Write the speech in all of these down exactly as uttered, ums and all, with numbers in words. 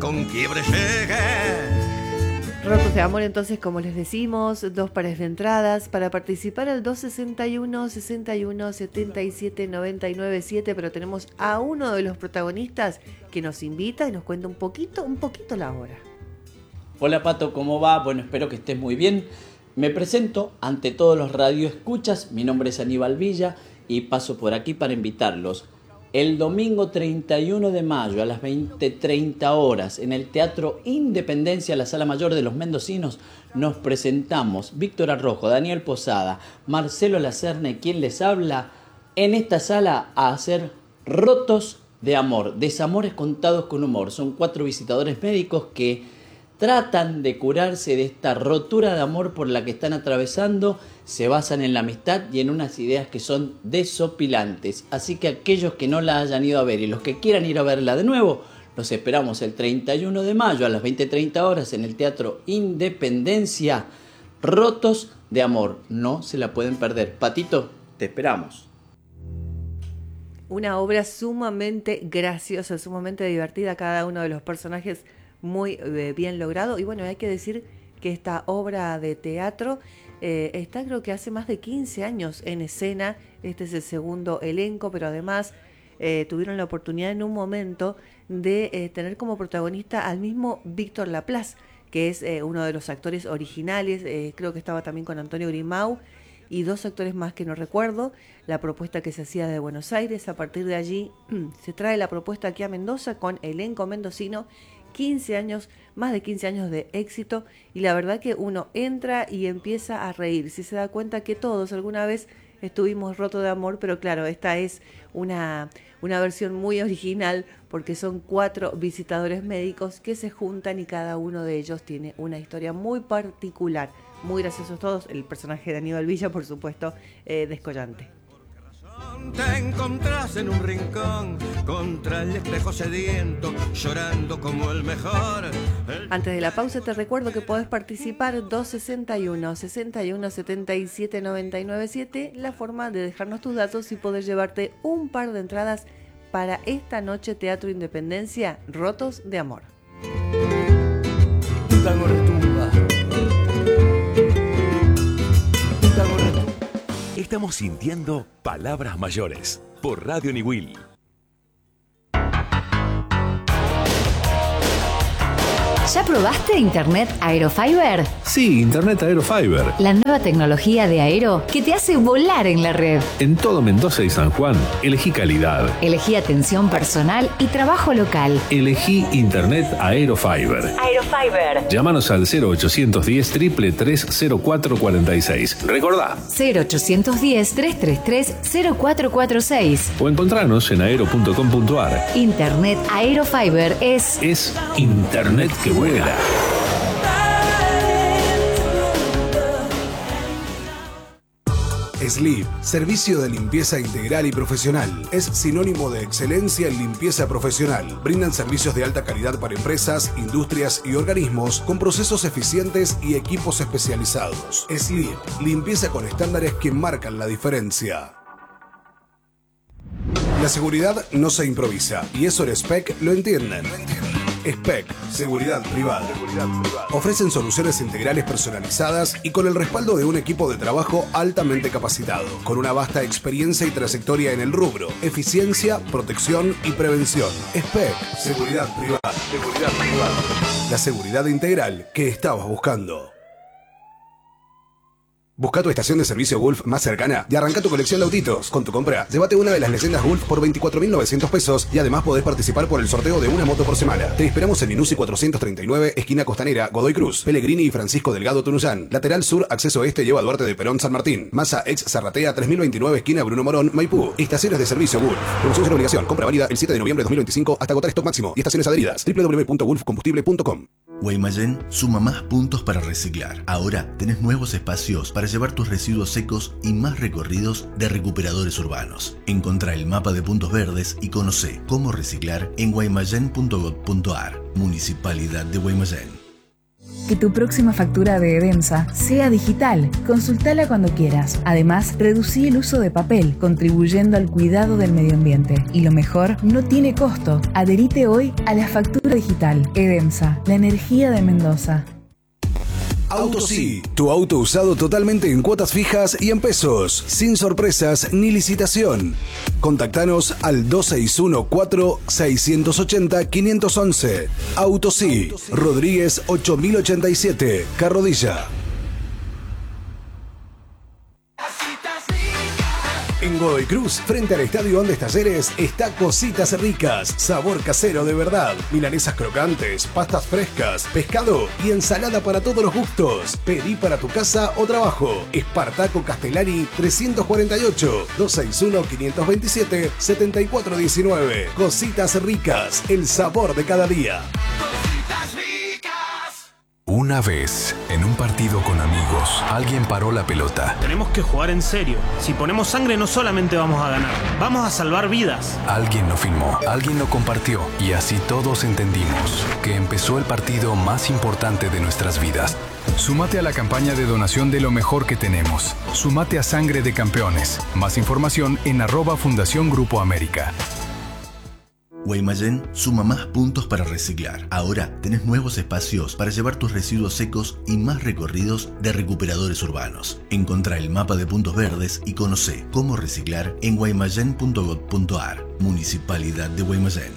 con quiebre llegue. Rotos de Amor, entonces, como les decimos, dos pares de entradas para participar al dos sesenta y uno, sesenta y uno, setenta y siete, noventa y nueve siete, pero tenemos a uno de los protagonistas que nos invita y nos cuenta un poquito, un poquito la hora. Hola Pato, ¿cómo va? Bueno, espero que estés muy bien. Me presento ante todos los radioescuchas, mi nombre es Aníbal Villa y paso por aquí para invitarlos. El domingo treinta y uno de mayo a las veinte treinta horas en el Teatro Independencia, la Sala Mayor de los Mendocinos, nos presentamos Víctor Arrojo, Daniel Posada, Marcelo Lacerne, quien les habla, en esta sala a hacer Rotos de Amor, desamores contados con humor. Son cuatro visitadores médicos que tratan de curarse de esta rotura de amor por la que están atravesando, se basan en la amistad y en unas ideas que son desopilantes. Así que aquellos que no la hayan ido a ver y los que quieran ir a verla de nuevo, los esperamos el treinta y uno de mayo a las veinte treinta horas en el Teatro Independencia. Rotos de Amor, no se la pueden perder. Patito, te esperamos. Una obra sumamente graciosa, sumamente divertida, cada uno de los personajes muy eh, bien logrado. Y bueno, hay que decir que esta obra de teatro eh, está, creo que hace más de quince años en escena. Este es el segundo elenco, pero además eh, tuvieron la oportunidad en un momento de eh, tener como protagonista al mismo Víctor Laplace, que es eh, uno de los actores originales. Eh, creo que estaba también con Antonio Grimau y dos actores más que no recuerdo. La propuesta que se hacía de Buenos Aires, a partir de allí se trae la propuesta aquí a Mendoza con elenco mendocino. quince años, más de quince años de éxito, y la verdad que uno entra y empieza a reír, si se da cuenta que todos alguna vez estuvimos rotos de amor, pero claro, esta es una, una versión muy original porque son cuatro visitadores médicos que se juntan y cada uno de ellos tiene una historia muy particular. Muy graciosos todos, el personaje de Aníbal Villa, por supuesto, eh, descollante. Te encontrás en un rincón contra el espejo sediento, llorando como el mejor. El... Antes de la pausa te recuerdo que podés participar dos sesenta y uno, sesenta y uno, setenta y siete, noventa y nueve siete, la forma de dejarnos tus datos y poder llevarte un par de entradas para esta noche Teatro Independencia, Rotos de Amor. Un tango retumba. Un tango retumba. Estamos sintiendo Palabras Mayores por Radio Niwil. ¿Ya probaste Internet Aerofiber? Sí, Internet Aerofiber. La nueva tecnología de Aero que te hace volar en la red. En todo Mendoza y San Juan, elegí calidad. Elegí atención personal y trabajo local. Elegí Internet Aerofiber. Aerofiber. Llámanos al cero ochocientos diez, tres tres tres, cero cuatro cuatro seis. Recordá. cero ochocientos diez, tres tres tres, cero cuatro cuatro seis. O encontranos en aero punto com punto ar. Internet Aerofiber es... Es Internet que vuela. Sleep, servicio de limpieza integral y profesional. Es sinónimo de excelencia en limpieza profesional. Brindan servicios de alta calidad para empresas, industrias y organismos con procesos eficientes y equipos especializados. Sleep, limpieza con estándares que marcan la diferencia. La seguridad no se improvisa y eso el S P E C lo entienden. S P E C, Seguridad Privada. Ofrecen soluciones integrales personalizadas y con el respaldo de un equipo de trabajo altamente capacitado, con una vasta experiencia y trayectoria en el rubro, eficiencia, protección y prevención. S P E C, Seguridad Privada. Seguridad Privada. La seguridad integral que estabas buscando. Busca tu estación de servicio Gulf más cercana y arranca tu colección de autitos. Con tu compra, llévate una de las leyendas Gulf por veinticuatro mil novecientos pesos y además podés participar por el sorteo de una moto por semana. Te esperamos en Inusi cuatrocientos treinta y nueve, esquina Costanera, Godoy Cruz, Pellegrini y Francisco Delgado Tunuyán. Lateral sur, acceso este, lleva a Duarte de Perón, San Martín. Masa ex Zarratea tres mil veintinueve, esquina Bruno Morón, Maipú. Estaciones de servicio Gulf. Promoción sin obligación. Compra válida el siete de noviembre de dos mil veinticinco hasta agotar stock máximo. Y estaciones adheridas. doble u doble u doble u punto gulf combustible punto com. Guaymallén suma más puntos para reciclar. Ahora tenés nuevos espacios para llevar tus residuos secos y más recorridos de recuperadores urbanos. Encontrá el mapa de puntos verdes y conocé cómo reciclar en guaymallén punto gov punto ar. Municipalidad de Guaymallén. Que tu próxima factura de Edemsa sea digital. Consultala cuando quieras. Además, reducí el uso de papel, contribuyendo al cuidado del medio ambiente. Y lo mejor, no tiene costo. Adherite hoy a la factura digital. Edemsa, la energía de Mendoza. Autosí, tu auto usado totalmente en cuotas fijas y en pesos, sin sorpresas ni licitación. Contactanos al dos seis uno cuatro, seis ocho cero, cinco uno uno. Autosí, Rodríguez ocho mil ochenta y siete, Carrodilla. En Godoy Cruz, frente al Estadio Andes Talleres, está Cositas Ricas, sabor casero de verdad. Milanesas crocantes, pastas frescas, pescado y ensalada para todos los gustos. Pedí para tu casa o trabajo. Espartaco Castellani trescientos cuarenta y ocho, dos seis uno, cinco dos siete, siete cuatro uno nueve. Cositas Ricas, el sabor de cada día. Una vez, en un partido con amigos, alguien paró la pelota. Tenemos que jugar en serio. Si ponemos sangre no solamente vamos a ganar, vamos a salvar vidas. Alguien lo filmó, alguien lo compartió y así todos entendimos que empezó el partido más importante de nuestras vidas. Súmate a la campaña de donación de lo mejor que tenemos. Súmate a Sangre de Campeones. Más información en arroba Fundación Grupo América. Guaymallén suma más puntos para reciclar. Ahora tenés nuevos espacios para llevar tus residuos secos y más recorridos de recuperadores urbanos. Encontrá el mapa de puntos verdes y conocé cómo reciclar en guaymallén punto gob punto ar. Municipalidad de Guaymallén.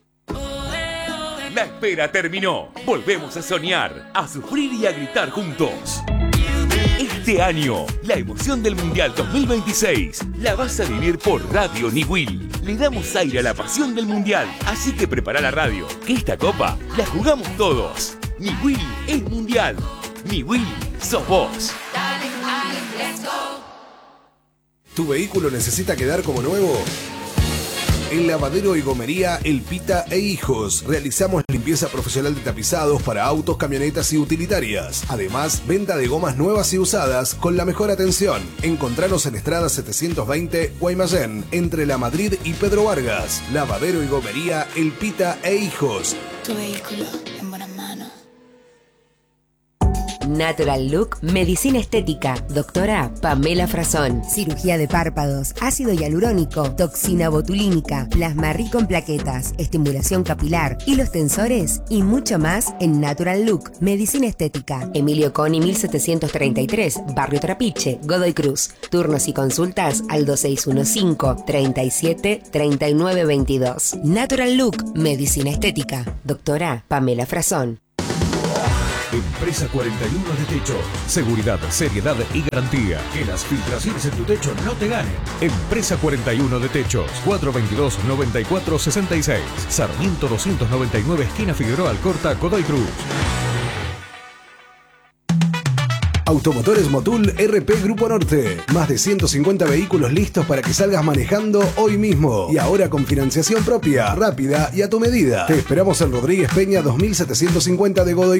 La espera terminó. Volvemos a soñar, a sufrir y a gritar juntos. Este año, la emoción del Mundial dos mil veintiséis la vas a vivir por Radio Niwil. Le damos aire a la pasión del Mundial, así que prepara la radio, que esta copa la jugamos todos. Niwil es Mundial. Niwil sos vos. ¿Tu vehículo necesita quedar como nuevo? En Lavadero y Gomería El Pita e Hijos realizamos limpieza profesional de tapizados para autos, camionetas y utilitarias. Además, venta de gomas nuevas y usadas con la mejor atención. Encontranos en Estrada setecientos veinte, Guaymallén, entre La Madrid y Pedro Vargas. Lavadero y Gomería El Pita e Hijos. Tu vehículo en buenas manos. Natural Look Medicina Estética. Doctora Pamela Frazón. Cirugía de párpados, ácido hialurónico, toxina botulínica, plasma rico en plaquetas, estimulación capilar, hilos tensores y mucho más en Natural Look Medicina Estética. Emilio Coni mil setecientos treinta y tres, Barrio Trapiche, Godoy Cruz. Turnos y consultas al dos seis uno cinco, treinta y siete, treinta y nueve veintidós. Natural Look Medicina Estética. Doctora Pamela Frazón. Empresa cuarenta y uno de Techo. Seguridad, seriedad y garantía. Que las filtraciones en tu techo no te ganen. Empresa cuarenta y uno de Techos. cuatro veintidós, noventa y cuatro sesenta y seis. Sarmiento doscientos noventa y nueve, esquina Figueroa Alcorta, Godoy Cruz. Automotores Motul R P Grupo Norte. Más de ciento cincuenta vehículos listos para que salgas manejando hoy mismo. Y ahora con financiación propia, rápida y a tu medida. Te esperamos en Rodríguez Peña dos mil setecientos cincuenta de Godoy